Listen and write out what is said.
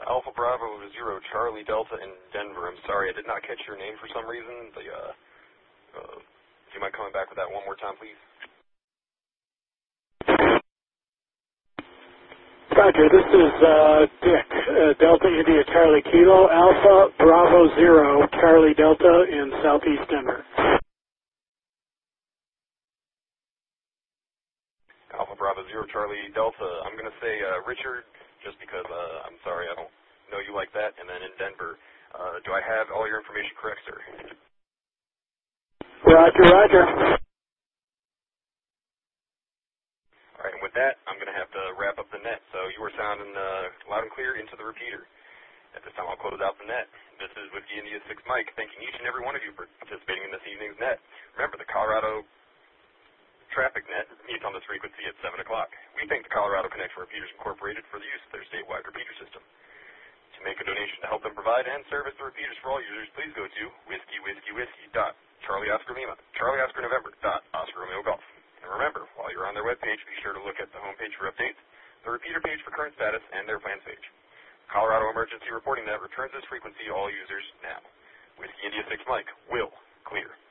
Alpha Bravo 0, Charlie Delta in Denver. I'm sorry, I did not catch your name for some reason. Do you mind coming back with that one more time, please? Roger, this is Dick, Delta India Charlie Kilo, Alpha Bravo 0, Charlie Delta in Southeast Denver. Alpha Bravo 0, Charlie Delta. I'm going to say Richard, just because I'm sorry, I don't know you like that. And then in Denver, do I have all your information correct, sir? Roger, roger. All right, and with that, I'm going to have to wrap up the net. So you were sounding loud and clear into the repeater. At this time, I'll close out the net. This is Whiskey India 6 Mike, thanking each and every one of you for participating in this evening's net. Remember, the Colorado Traffic Net meets on this frequency at 7 o'clock. We thank the Colorado Connection Repeaters Incorporated for the use of their statewide repeater system. To make a donation to help them provide and service the repeaters for all users, please go to whiskey.charlieoscar.November.Oscar And remember, while you're on their webpage, be sure to look at the homepage for updates, the repeater page for current status, and their plans page. Colorado Emergency Reporting Net returns this frequency to all users now. Whiskey India 6 Mike will clear.